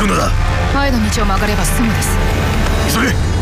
くのだ。 前の道を曲がればすぐです。 急げ。